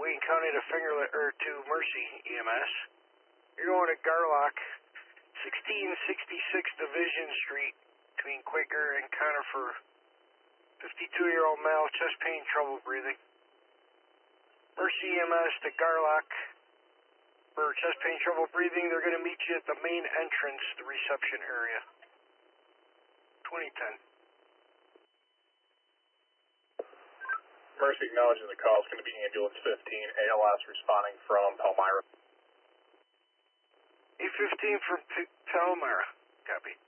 Wayne County to to Mercy EMS. You're going to Garlock, 1666 Division Street, between Quaker and Conifer. 52-year-old male, chest pain, trouble breathing. Mercy EMS to Garlock for chest pain, trouble breathing. They're going to meet you at the main entrance, the reception area. 2010. Mercy acknowledging the call is going to be ambulance 15, ALS responding from Palmyra. A15 from Palmyra. Copy.